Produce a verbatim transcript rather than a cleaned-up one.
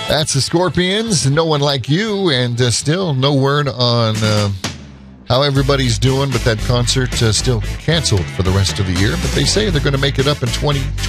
That's the Scorpions, No One Like You, and uh, still no word on uh, how everybody's doing, but that concert uh, still canceled for the rest of the year. But they say they're going to make it up in twenty